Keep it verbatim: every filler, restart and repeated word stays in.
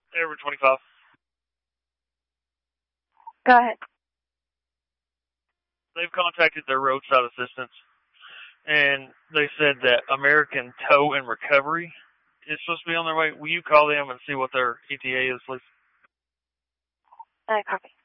Air twenty-five. Go ahead. They've contacted their roadside assistance, and they said that American Tow and Recovery is supposed to be on their way. Will you call them and see what their E T A is, please? Uh, copy.